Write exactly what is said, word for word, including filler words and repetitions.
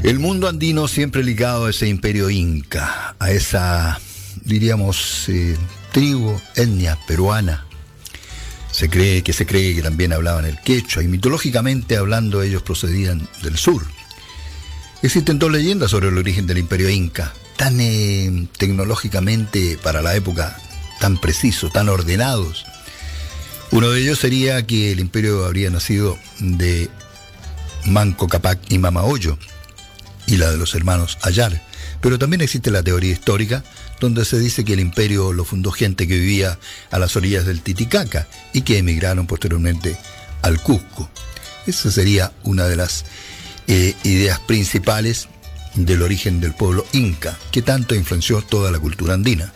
El mundo andino siempre ligado a ese imperio inca, a esa, diríamos, eh, tribu, etnia peruana. Se cree que se cree que también hablaban el quechua y mitológicamente hablando ellos procedían del sur. Existen dos leyendas sobre el origen del imperio inca, tan eh, tecnológicamente para la época tan precisos, tan ordenados. Uno de ellos sería que el imperio habría nacido de Manco Cápac y Mama Oyo, y la de los hermanos Ayar. Pero también existe la teoría histórica, donde se dice que el imperio lo fundó gente que vivía a las orillas del Titicaca y que emigraron posteriormente al Cusco. Esa sería una de las eh, ideas principales del origen del pueblo inca, que tanto influenció toda la cultura andina.